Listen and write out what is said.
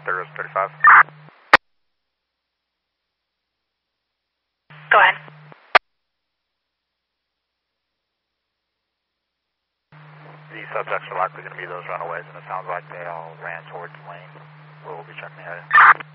There's 35. Go ahead. The subjects are likely going to be those runaways, and it sounds like they all ran towards the lane. We'll be checking the area.